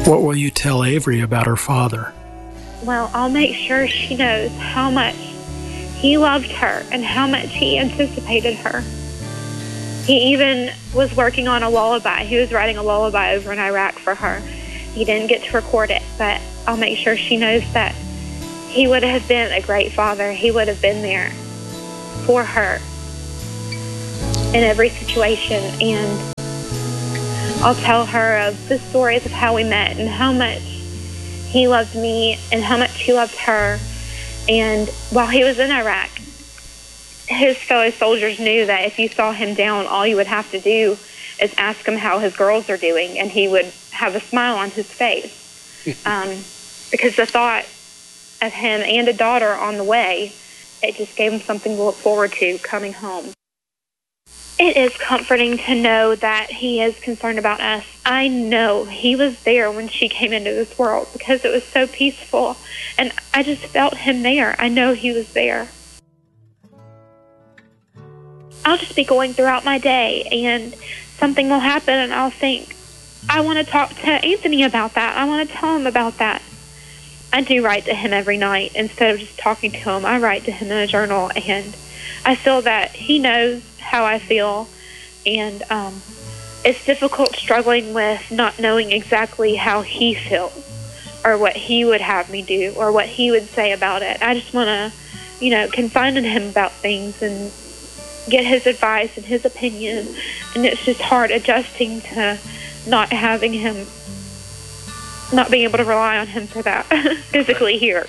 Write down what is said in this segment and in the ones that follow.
What will you tell Avery about her father? Well, I'll make sure she knows how much he loved her and how much he anticipated her. He even was working on a lullaby. He was writing a lullaby over in Iraq for her. He didn't get to record it, but I'll make sure she knows that he would have been a great father. He would have been there for her in every situation. And I'll tell her of the stories of how we met and how much he loved me and how much he loved her. And while he was in Iraq, his fellow soldiers knew that if you saw him down, all you would have to do is ask him how his girls are doing, and he would have a smile on his face. Because the thought of him and a daughter on the way, it just gave him something to look forward to coming home. It is comforting to know that he is concerned about us. I know he was there when she came into this world because it was so peaceful, and I just felt him there. I know he was there. I'll just be going throughout my day, and something will happen, and I'll think, I want to talk to Anthony about that. I want to tell him about that. I do write to him every night. Instead of just talking to him, I write to him in a journal, and I feel that he knows how I feel, and it's difficult struggling with not knowing exactly how he feels or what he would have me do or what he would say about it. I just want to, confide in him about things and get his advice and his opinion, and it's just hard adjusting to not having him, not being able to rely on him for that physically here.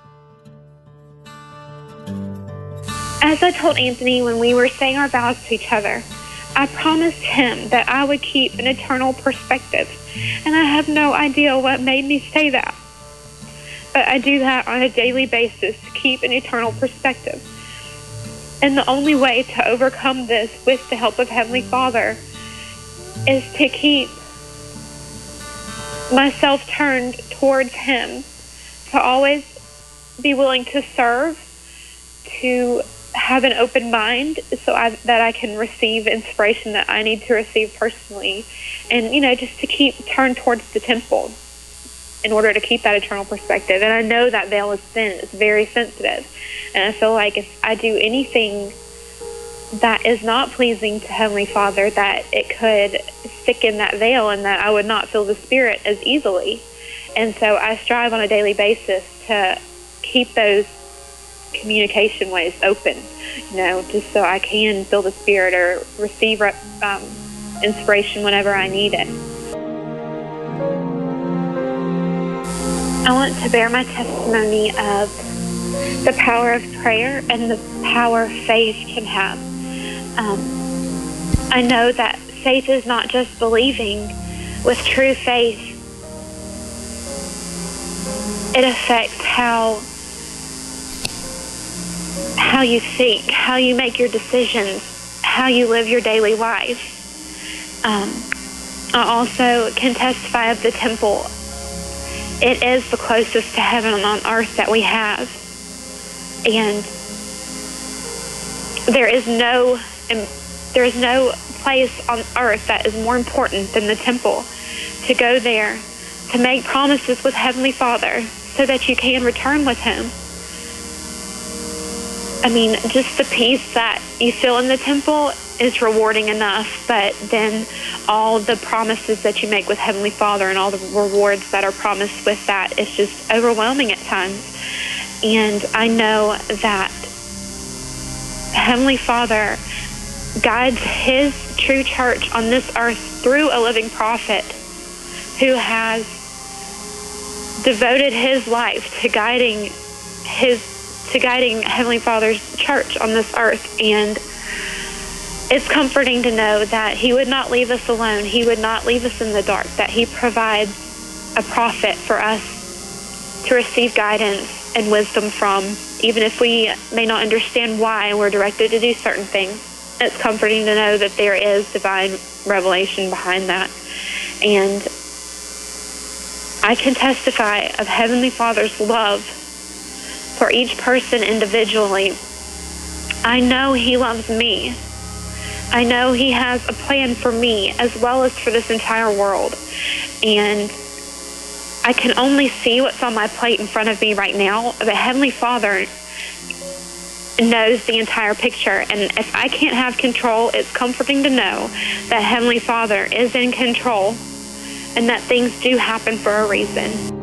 As I told Anthony when we were saying our vows to each other, I promised him that I would keep an eternal perspective, and I have no idea what made me say that. But I do that on a daily basis to keep an eternal perspective. And the only way to overcome this with the help of Heavenly Father is to keep myself turned towards Him, to always be willing to serve, to have an open mind so that I can receive inspiration that I need to receive personally, and just to keep turned towards the temple in order to keep that eternal perspective. And I know that veil is thin, it's very sensitive, and I feel like if I do anything that is not pleasing to Heavenly Father, that it could stick in that veil and that I would not feel the Spirit as easily. And so I strive on a daily basis to keep those communication ways open, just so I can feel the Spirit or receive inspiration whenever I need it. I want to bear my testimony of the power of prayer and the power faith can have. I know that faith is not just believing. With true faith, it affects how you think, how you make your decisions, how you live your daily life. I also can testify of the temple. It is the closest to heaven on earth that we have. And there is no place on earth that is more important than the temple. To go there, to make promises with Heavenly Father so that you can return with Him. I mean, just the peace that you feel in the temple is rewarding enough, but then all the promises that you make with Heavenly Father and all the rewards that are promised with that is just overwhelming at times. And I know that Heavenly Father guides His true church on this earth through a living prophet who has devoted his life to guiding Heavenly Father's church on this earth. And it's comforting to know that He would not leave us alone. He would not leave us in the dark, that He provides a prophet for us to receive guidance and wisdom from, even if we may not understand why we're directed to do certain things. It's comforting to know that there is divine revelation behind that. And I can testify of Heavenly Father's love for each person individually. I know He loves me. I know He has a plan for me as well as for this entire world. And I can only see what's on my plate in front of me right now. The Heavenly Father knows the entire picture, and if I can't have control, it's comforting to know that Heavenly Father is in control and that things do happen for a reason.